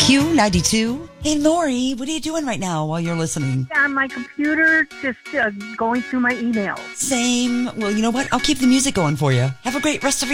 Q92. Hey, Lori, what are you doing right now while you're listening? On my computer, just going through my emails. Same. Well, you know what? I'll keep the music going for you. Have a great rest of your